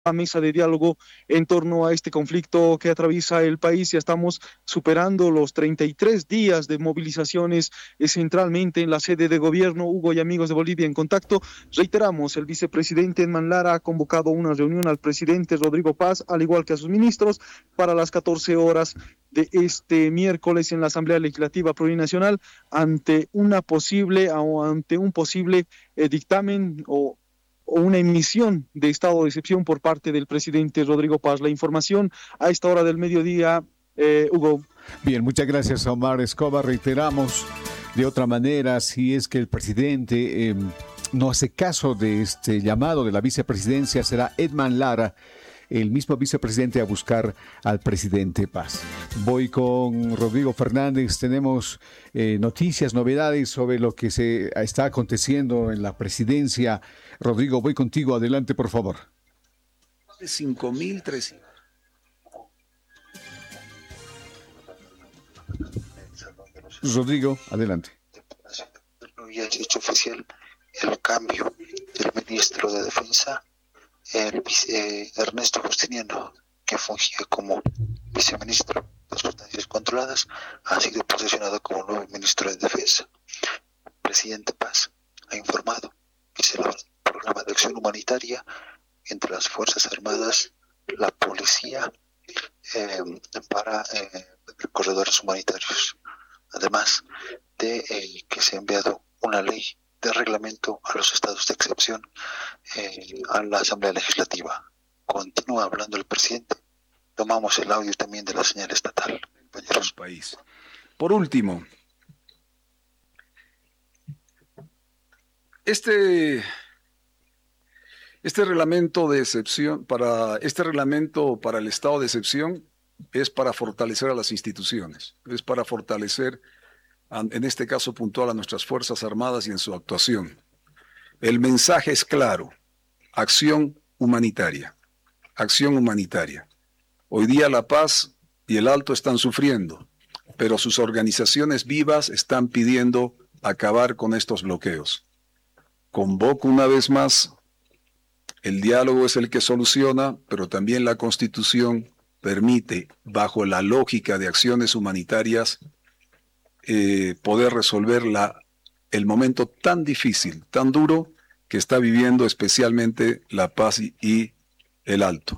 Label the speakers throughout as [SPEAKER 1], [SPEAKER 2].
[SPEAKER 1] mesa de diálogo en torno a este conflicto que atraviesa el país. Ya estamos superando los 33 días de movilizaciones centralmente en la sede de gobierno. Hugo y amigos de Bolivia en contacto. Reiteramos, el vicepresidente Edman Lara ha convocado una reunión al presidente Rodrigo Paz, al igual que a sus ministros, para las 14 horas de este miércoles en la Asamblea Legislativa Plurinacional ante un posible dictamen o una emisión de estado de excepción por parte del presidente Rodrigo Paz. La información a esta hora del mediodía, Hugo.
[SPEAKER 2] Bien, muchas gracias, Omar Escobar. Reiteramos de otra manera, si es que el presidente no hace caso de este llamado de la vicepresidencia, será Edman Lara, el mismo vicepresidente, a buscar al presidente Paz. Voy con Rodrigo Fernández. Tenemos noticias, novedades sobre lo que se está aconteciendo en la presidencia. Rodrigo, voy contigo. Adelante, por favor.
[SPEAKER 3] 5.300.
[SPEAKER 2] Rodrigo, adelante.
[SPEAKER 4] No había hecho oficial el cambio del ministro de Defensa, Ernesto Justiniano, que fungía como viceministro de Sustancias Controladas, ha sido posesionado como nuevo ministro de Defensa. El presidente Paz ha informado que se elabora un programa de acción humanitaria entre las Fuerzas Armadas, la policía, para corredores humanitarios. Además de que se ha enviado una ley de reglamento a los estados de excepción a la Asamblea Legislativa. Continúa hablando el presidente. Tomamos el audio también de la señal estatal, compañeros.
[SPEAKER 3] País. Por último, este reglamento de excepción, este reglamento para el estado de excepción es para fortalecer a las instituciones, es para fortalecer, en este caso puntual, a nuestras Fuerzas Armadas y en su actuación. El mensaje es claro: acción humanitaria, acción humanitaria. Hoy día La Paz y el Alto están sufriendo, pero sus organizaciones vivas están pidiendo acabar con estos bloqueos. Convoco una vez más: el diálogo es el que soluciona, pero también la Constitución permite, bajo la lógica de acciones humanitarias, poder resolver el momento tan difícil, tan duro, que está viviendo especialmente La Paz y el Alto.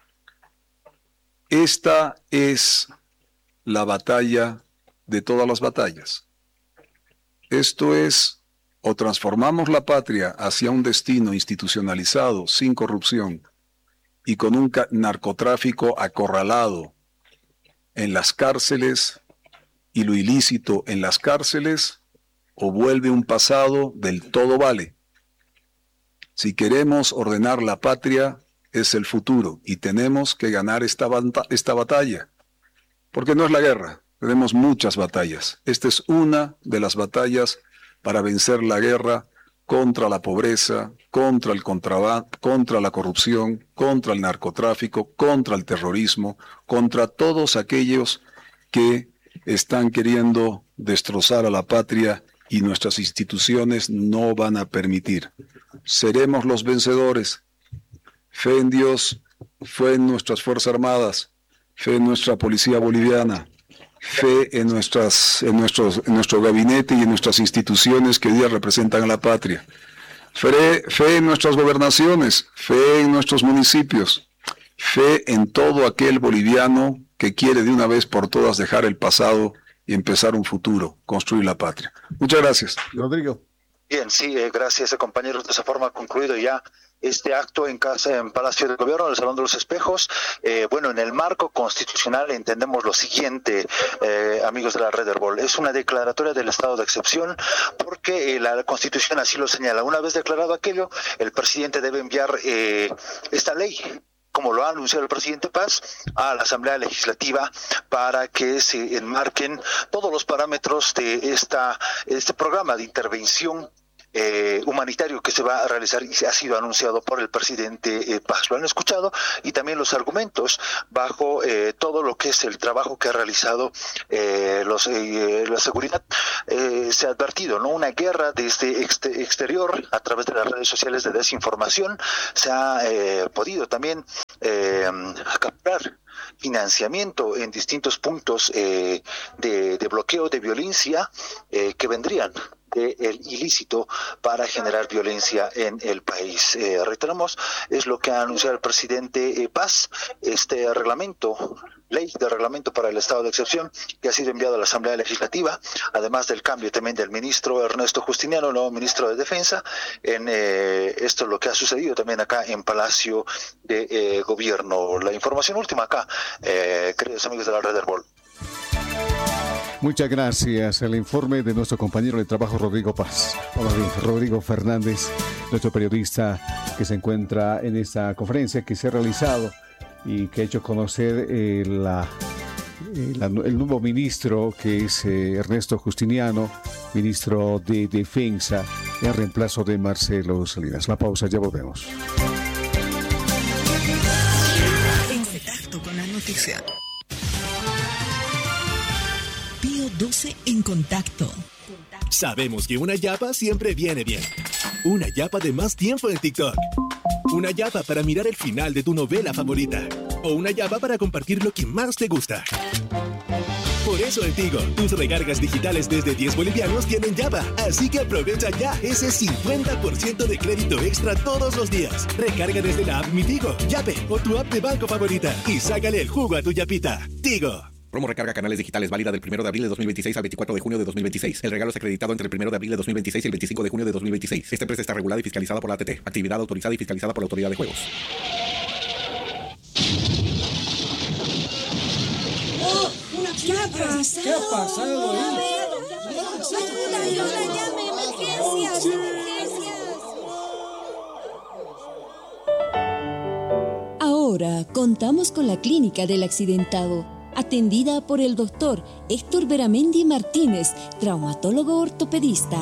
[SPEAKER 3] Esta es la batalla de todas las batallas. Esto es: o transformamos la patria hacia un destino institucionalizado, sin corrupción, y con un narcotráfico acorralado en las cárceles y lo ilícito en las cárceles, o vuelve un pasado del todo vale. Si queremos ordenar la patria, es el futuro, y tenemos que ganar esta batalla, porque no es la guerra, tenemos muchas batallas. Esta es una de las batallas para vencer la guerra contra la pobreza, contra el contrabando, contra la corrupción, contra el narcotráfico, contra el terrorismo, contra todos aquellos que están queriendo destrozar a la patria, y nuestras instituciones no van a permitir. Seremos los vencedores. Fe en Dios, fe en nuestras Fuerzas Armadas, fe en nuestra Policía Boliviana, fe en nuestro gabinete y en nuestras instituciones que hoy día representan a la patria. Fe en nuestras gobernaciones, fe en nuestros municipios, fe en todo aquel boliviano que quiere de una vez por todas dejar el pasado y empezar un futuro, construir la patria. Muchas gracias.
[SPEAKER 2] Rodrigo.
[SPEAKER 4] Bien, sí, gracias, compañeros. De esa forma ha concluido ya este acto en Palacio de Gobierno, en el Salón de los Espejos. Bueno, en el marco constitucional entendemos lo siguiente, amigos de la Red Herbol: es una declaratoria del estado de excepción, porque la Constitución así lo señala. Una vez declarado aquello, el presidente debe enviar esta ley, como lo ha anunciado el presidente Paz, a la Asamblea Legislativa para que se enmarquen todos los parámetros de este programa de intervención humanitario que se va a realizar y ha sido anunciado por el presidente Paz. Lo han escuchado, y también los argumentos bajo todo lo que es el trabajo que ha realizado la seguridad. Se ha advertido, ¿no?, una guerra desde exterior a través de las redes sociales de desinformación. Se ha podido también captar financiamiento en distintos puntos de bloqueo, de violencia, que vendrían del ilícito para generar violencia en el país. Reiteramos, es lo que ha anunciado el presidente Paz, este ley de reglamento para el estado de excepción, que ha sido enviado a la Asamblea Legislativa, además del cambio también del ministro Ernesto Justiniano, nuevo ministro de Defensa. Esto es lo que ha sucedido también acá en Palacio de Gobierno. La información última acá, queridos amigos de la Red del Gol.
[SPEAKER 2] Muchas gracias. El informe de nuestro compañero de trabajo, Rodrigo Paz. Rodrigo Fernández, nuestro periodista que se encuentra en esta conferencia que se ha realizado y que ha hecho conocer el nuevo ministro, que es Ernesto Justiniano, ministro de Defensa, en reemplazo de Marcelo Salinas. La pausa, ya volvemos.
[SPEAKER 5] En contacto con la noticia. Pío 12 en contacto.
[SPEAKER 6] Sabemos que una yapa siempre viene bien. Una yapa de más tiempo en TikTok. Una yapa para mirar el final de tu novela favorita. O una yapa para compartir lo que más te gusta. Por eso en Tigo, tus recargas digitales desde 10 bolivianos tienen yapa. Así que aprovecha ya ese 50% de crédito extra todos los días. Recarga desde la app Mi Tigo, Yape o tu app de banco favorita y sácale el jugo a tu yapita. Tigo.
[SPEAKER 7] Promo recarga canales digitales válida del 1 de abril de 2026 al 24 de junio de 2026. El regalo es acreditado entre el 1 de abril de 2026 y el 25 de junio de 2026. Esta empresa está regulada y fiscalizada por la ATT. Actividad autorizada y fiscalizada por la Autoridad de Juegos.
[SPEAKER 5] ¿Qué ha pasado?
[SPEAKER 8] ¿Qué ha pasado ahí?
[SPEAKER 5] Ayuda, llame, emergencias.
[SPEAKER 9] Ahora contamos con la Clínica del Accidentado, atendida por el doctor Héctor Beramendi Martínez, traumatólogo ortopedista.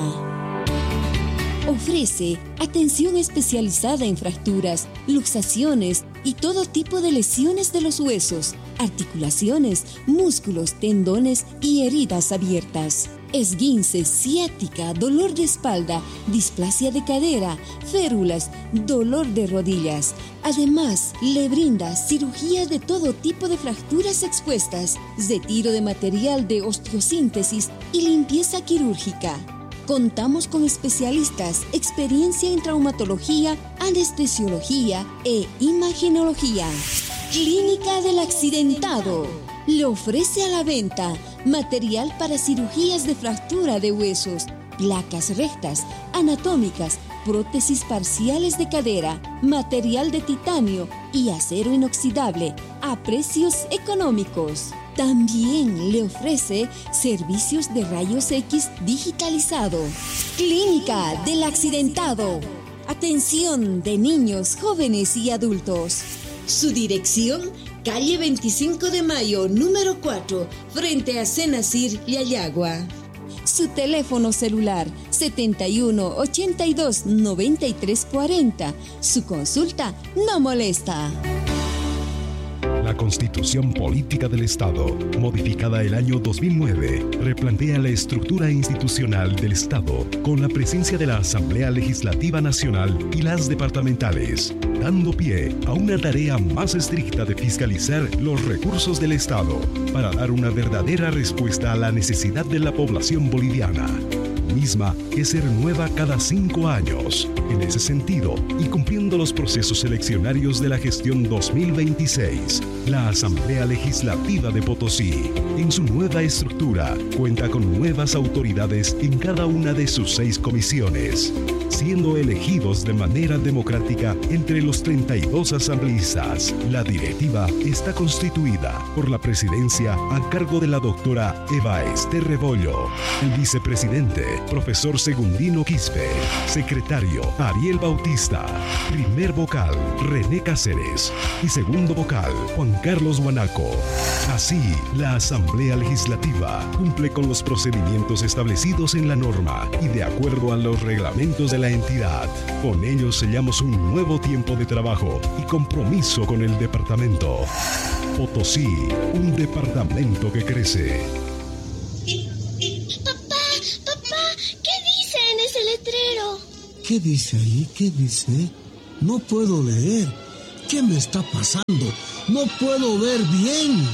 [SPEAKER 9] Ofrece atención especializada en fracturas, luxaciones y todo tipo de lesiones de los huesos, articulaciones, músculos, tendones y heridas abiertas. Esguince, ciática, dolor de espalda, displasia de cadera, férulas, dolor de rodillas. Además, le brinda cirugía de todo tipo de fracturas expuestas, retiro de material de osteosíntesis y limpieza quirúrgica. Contamos con especialistas, experiencia en traumatología, anestesiología e imagenología. Clínica del Accidentado le ofrece a la venta material para cirugías de fractura de huesos, placas rectas, anatómicas, prótesis parciales de cadera, material de titanio y acero inoxidable a precios económicos. También le ofrece servicios de rayos X digitalizado. Clínica del Accidentado. Atención de niños, jóvenes y adultos. Su dirección: calle 25 de Mayo, número 4, frente a Senacir, Yayagua. Su teléfono celular 71 82 93 40. Su consulta no molesta.
[SPEAKER 10] La Constitución Política del Estado, modificada el año 2009, replantea la estructura institucional del Estado con la presencia de la Asamblea Legislativa Nacional y las departamentales, dando pie a una tarea más estricta de fiscalizar los recursos del Estado para dar una verdadera respuesta a la necesidad de la población boliviana, misma que se renueva cada 5 años. En ese sentido, y cumpliendo los procesos eleccionarios de la gestión 2026, la Asamblea Legislativa de Potosí, en su nueva estructura, cuenta con nuevas autoridades en cada una de sus 6 comisiones, siendo elegidos de manera democrática entre los 32 asambleístas. La directiva está constituida por la presidencia a cargo de la doctora Eva Ester Rebollo, el vicepresidente, profesor Segundino Quispe, secretario, Ariel Bautista. Primer vocal, René Cáceres. Y segundo vocal, Juan Carlos Guanaco. Así, la Asamblea Legislativa cumple con los procedimientos establecidos en la norma y de acuerdo a los reglamentos de la entidad. Con ello sellamos un nuevo tiempo de trabajo y compromiso con el departamento. Potosí, un departamento que crece.
[SPEAKER 8] Papá, ¿qué dice en ese letrero?
[SPEAKER 11] ¿Qué dice ahí? ¿Qué dice? No puedo leer. ¿Qué me está pasando? No puedo ver bien.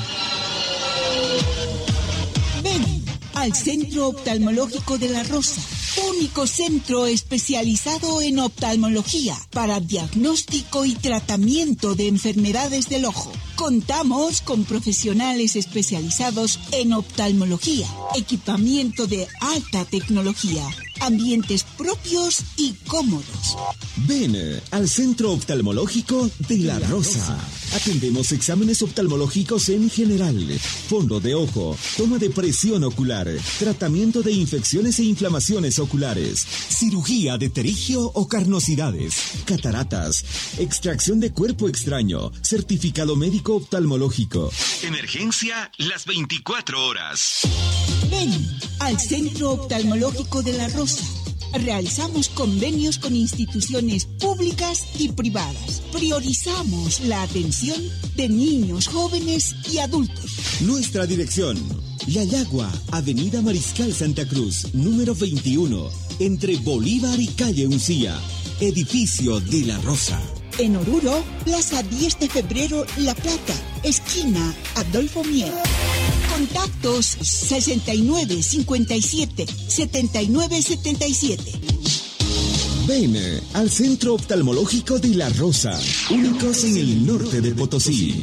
[SPEAKER 5] Ven al Centro Oftalmológico de La Rosa, único centro especializado en oftalmología para diagnóstico y tratamiento de enfermedades del ojo. Contamos con profesionales especializados en oftalmología, equipamiento de alta tecnología, ambientes propios y cómodos.
[SPEAKER 12] Ven al Centro Oftalmológico de La Rosa. Atendemos exámenes oftalmológicos en general, fondo de ojo, toma de presión ocular, tratamiento de infecciones e inflamaciones oculares, cirugía de terigio o carnosidades, cataratas, extracción de cuerpo extraño, certificado médico oftalmológico.
[SPEAKER 13] Emergencia las 24 horas.
[SPEAKER 5] Ven al Centro Oftalmológico de La Rosa. Realizamos convenios con instituciones públicas y privadas. Priorizamos la atención de niños, jóvenes y adultos.
[SPEAKER 12] Nuestra dirección: Yayagua, Avenida Mariscal Santa Cruz, número 21, entre Bolívar y Calle Uncía, edificio de La Rosa.
[SPEAKER 5] En Oruro, Plaza 10 de Febrero, La Plata, esquina Adolfo Mier. Contactos 69 57 79 77.
[SPEAKER 12] Ven al Centro Oftalmológico de La Rosa, únicos en el norte de Potosí.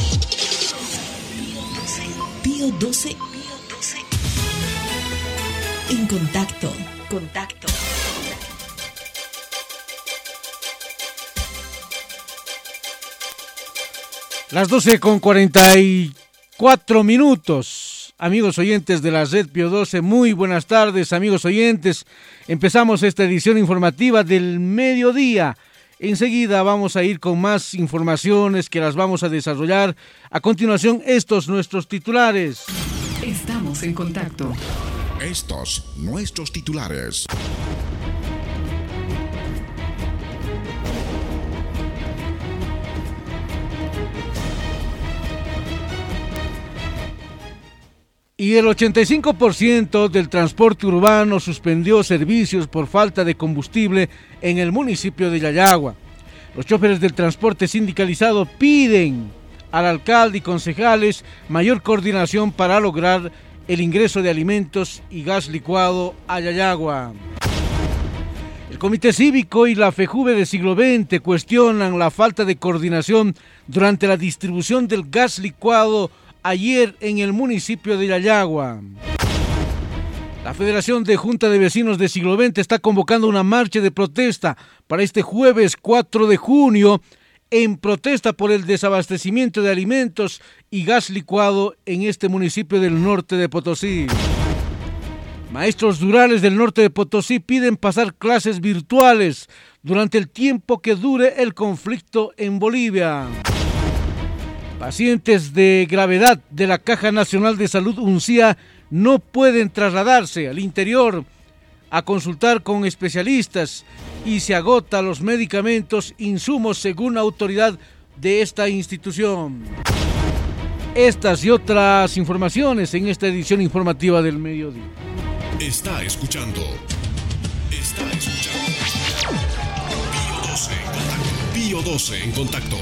[SPEAKER 5] Pío 12 en contacto.
[SPEAKER 14] Las 12:44. Amigos oyentes de la red Pío 12, muy buenas tardes, amigos oyentes. Empezamos esta edición informativa del mediodía. Enseguida vamos a ir con más informaciones que las vamos a desarrollar. A continuación, estos nuestros titulares.
[SPEAKER 15] Estamos en contacto.
[SPEAKER 16] Estos nuestros titulares.
[SPEAKER 14] Y el 85% del transporte urbano suspendió servicios por falta de combustible en el municipio de Yayagua. Los choferes del transporte sindicalizado piden al alcalde y concejales mayor coordinación para lograr el ingreso de alimentos y gas licuado a Yayagua. El Comité Cívico y la FEJUVE de Siglo XX cuestionan la falta de coordinación durante la distribución del gas licuado ayer en el municipio de Yayagua. La Federación de Junta de Vecinos de Siglo XX está convocando una marcha de protesta para este jueves 4 de junio en protesta por el desabastecimiento de alimentos y gas licuado en este municipio del norte de Potosí. Maestros rurales del norte de Potosí piden pasar clases virtuales durante el tiempo que dure el conflicto en Bolivia. Pacientes de gravedad de la Caja Nacional de Salud Uncía no pueden trasladarse al interior a consultar con especialistas y se agotan los medicamentos, insumos según la autoridad de esta institución. Estas y otras informaciones en esta edición informativa del mediodía.
[SPEAKER 16] Está escuchando. Pío 12 en contacto.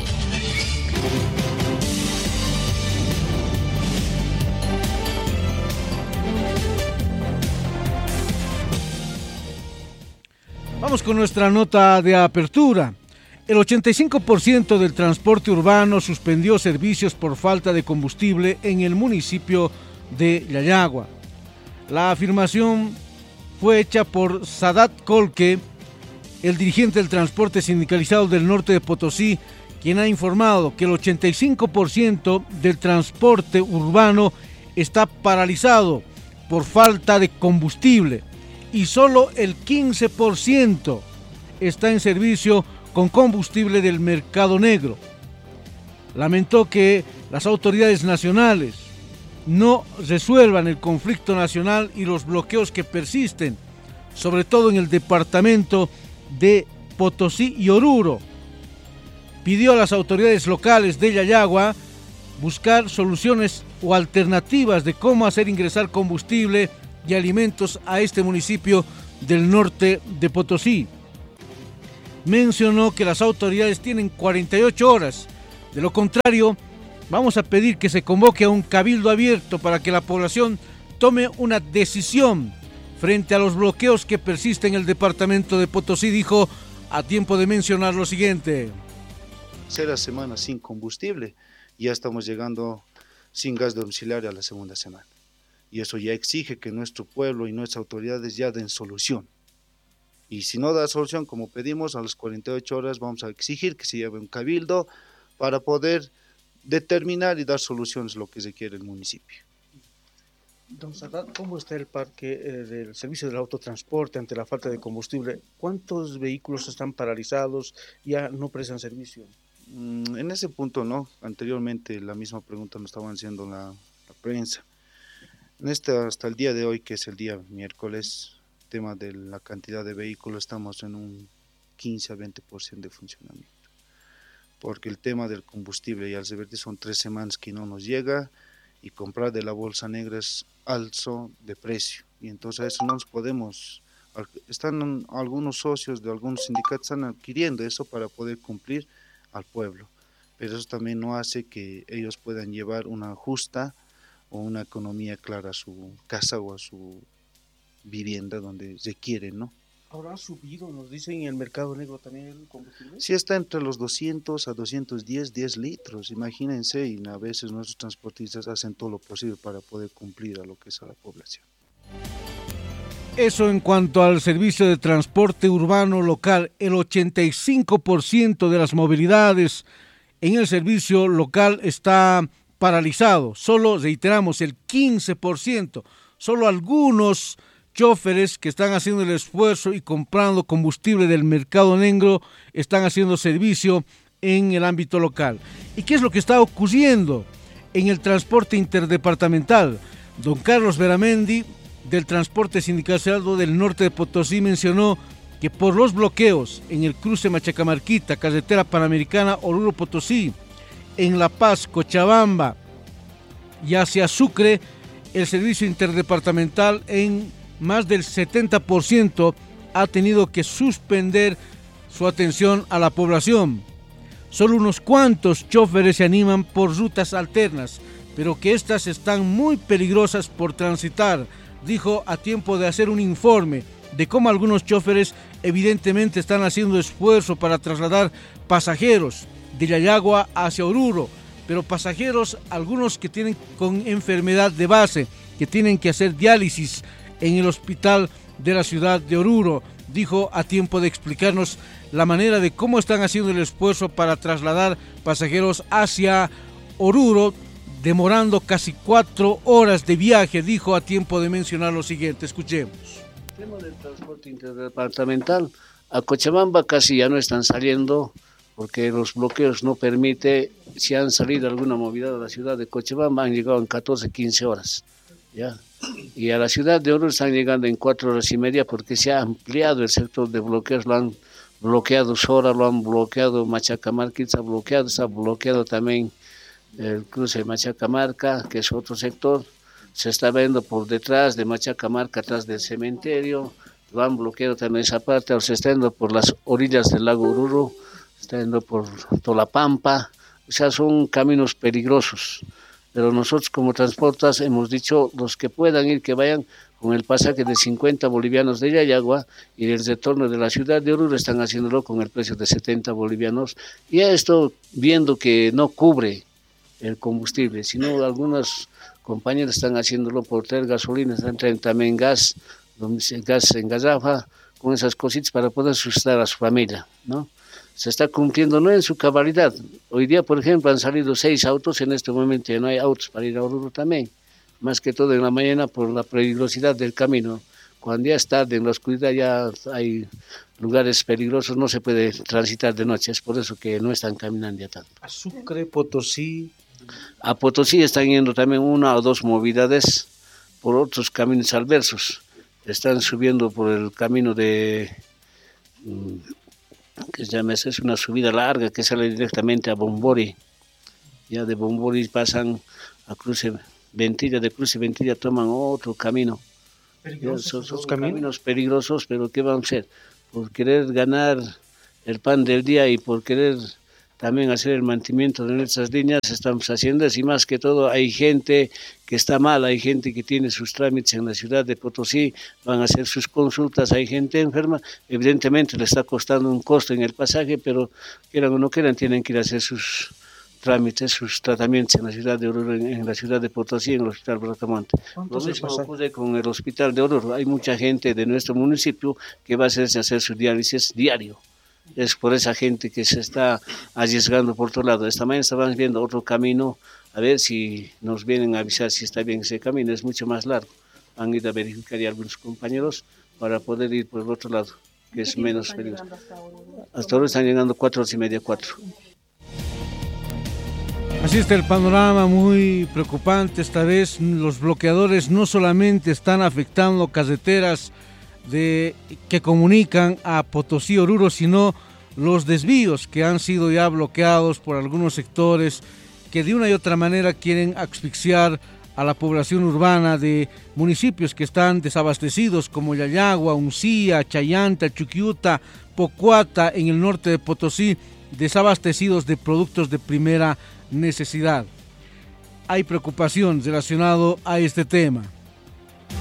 [SPEAKER 14] Vamos con nuestra nota de apertura. El 85% del transporte urbano suspendió servicios por falta de combustible en el municipio de Yayagua. La afirmación fue hecha por Sadat Colque, el dirigente del transporte sindicalizado del norte de Potosí, quien ha informado que el 85% del transporte urbano está paralizado por falta de combustible y solo el 15% está en servicio con combustible del mercado negro. Lamentó que las autoridades nacionales no resuelvan el conflicto nacional y los bloqueos que persisten, sobre todo en el departamento de Potosí y Oruro. Pidió a las autoridades locales de Yayagua buscar soluciones o alternativas de cómo hacer ingresar combustible y alimentos a este municipio del norte de Potosí. Mencionó que las autoridades tienen 48 horas. De lo contrario, vamos a pedir que se convoque a un cabildo abierto para que la población tome una decisión frente a los bloqueos que persisten en el departamento de Potosí, dijo a tiempo de mencionar lo siguiente.
[SPEAKER 17] Tercera semana sin combustible, ya estamos llegando sin gas domiciliario a la segunda semana. Y eso ya exige que nuestro pueblo y nuestras autoridades ya den solución. Y si no da solución, como pedimos, a las 48 horas vamos a exigir que se lleve un cabildo para poder determinar y dar soluciones a lo que requiere el municipio.
[SPEAKER 18] Don Sadat, ¿cómo está el parque del servicio del autotransporte ante la falta de combustible? ¿Cuántos vehículos están paralizados, ya no prestan servicio?
[SPEAKER 17] En ese punto no, anteriormente la misma pregunta nos estaban haciendo la prensa. Hasta el día de hoy, que es el día miércoles, tema de la cantidad de vehículos, estamos en un 15 a 20% de funcionamiento. Porque el tema del combustible y al revertir son 3 semanas que no nos llega, y comprar de la bolsa negra es alzo de precio, y entonces a eso no nos podemos. Están algunos socios de algunos sindicatos están adquiriendo eso para poder cumplir al pueblo, pero eso también no hace que ellos puedan llevar una justa o una economía clara a su casa o a su vivienda donde requieren, ¿no?
[SPEAKER 18] Ahora ha subido, nos dicen, en el mercado negro también el combustible.
[SPEAKER 17] Sí, está entre los 200 a 210 litros, imagínense, y a veces nuestros transportistas hacen todo lo posible para poder cumplir a lo que es a la población.
[SPEAKER 14] Eso en cuanto al servicio de transporte urbano local. El 85% de las movilidades en el servicio local está paralizado. Solo, reiteramos, el 15%. Solo algunos choferes que están haciendo el esfuerzo y comprando combustible del mercado negro están haciendo servicio en el ámbito local. ¿Y qué es lo que está ocurriendo en el transporte interdepartamental? Don Carlos Veramendi, del Transporte Sindicalizado del Norte de Potosí, mencionó que por los bloqueos en el cruce Machacamarquita, carretera panamericana Oruro-Potosí, en La Paz, Cochabamba y hacia Sucre, el servicio interdepartamental en más del 70% ha tenido que suspender su atención a la población. Solo unos cuantos choferes se animan por rutas alternas, pero que estas están muy peligrosas por transitar, dijo a tiempo de hacer un informe de cómo algunos choferes evidentemente están haciendo esfuerzo para trasladar pasajeros de Yayagua hacia Oruro, pero pasajeros, algunos que tienen con enfermedad de base, que tienen que hacer diálisis en el hospital de la ciudad de Oruro, dijo a tiempo de explicarnos la manera de cómo están haciendo el esfuerzo para trasladar pasajeros hacia Oruro, demorando casi 4 horas de viaje, dijo a tiempo de mencionar lo siguiente. Escuchemos.
[SPEAKER 19] El tema del transporte interdepartamental, a Cochabamba casi ya no están saliendo porque los bloqueos no permiten. Si han salido alguna movilidad a la ciudad de Cochabamba, han llegado en 14, 15 horas, ¿ya? Y a la ciudad de Oruro están llegando en 4 horas y media porque se ha ampliado el sector de bloqueos. Lo han bloqueado Sora, lo han bloqueado Machacamarca, está bloqueado también el cruce de Machacamarca, que es otro sector. Se está viendo por detrás de Machacamarca, atrás del cementerio, lo han bloqueado también esa parte. Ahora se está yendo por las orillas del lago Oruro, se está yendo por Tolapampa, o sea, son caminos peligrosos. Pero nosotros como transportas hemos dicho, los que puedan ir, que vayan con el pasaje de 50 bolivianos de Yayagua, y el retorno de la ciudad de Oruro están haciéndolo con el precio de 70 bolivianos. Y esto viendo que no cubre el combustible, sino algunos compañeros están haciéndolo por traer gasolina, están trayendo también gas en garrafa, con esas cositas para poder sustentar a su familia, ¿no? Se está cumpliendo, no en su cabalidad. Hoy día, por ejemplo, han salido 6 autos, en este momento ya no hay autos para ir a Oruro también, más que todo en la mañana por la peligrosidad del camino, Cuando ya es tarde, en la oscuridad ya hay lugares peligrosos, no se puede transitar de noche, es por eso que no están caminando ya tanto.
[SPEAKER 18] A Sucre, Potosí.
[SPEAKER 19] A Potosí están yendo también 1 o 2 movilidades por otros caminos adversos. Están subiendo por el camino de, que se llama, es una subida larga que sale directamente a Bombori. Ya de Bombori pasan a Cruce Ventilla, de Cruce Ventilla toman otro camino. Son caminos peligrosos, pero ¿qué vamos a hacer? Por querer ganar el pan del día y por querer también hacer el mantenimiento de nuestras líneas, estamos haciendo eso. Y más que todo, hay gente que está mal, hay gente que tiene sus trámites en la ciudad de Potosí, van a hacer sus consultas, hay gente enferma, evidentemente le está costando un costo en el pasaje, pero quieran o no quieran, tienen que ir a hacer sus trámites, sus tratamientos en la ciudad de Oruro, en la ciudad de Potosí, en el hospital Bracamonte. Lo mismo ocurre con el hospital de Oruro. Hay mucha gente de nuestro municipio que va a hacer su diálisis diario. Es por esa gente que se está arriesgando por otro lado. Esta mañana estábamos viendo otro camino, a ver si nos vienen a avisar si está bien ese camino, es mucho más largo. Han ido a verificar ya algunos compañeros para poder ir por el otro lado, que es menos peligroso. Hasta ahora están llegando 4:30, 4.
[SPEAKER 14] Así está el panorama, muy preocupante esta vez. Los bloqueadores no solamente están afectando carreteras que comunican a Potosí, Oruro, sino los desvíos que han sido ya bloqueados por algunos sectores que de una y otra manera quieren asfixiar a la población urbana de municipios que están desabastecidos como Yayagua, Uncía, Chayanta, Chuquiuta, Pocuata en el norte de Potosí, desabastecidos de productos de primera necesidad. Hay preocupación relacionado a este tema.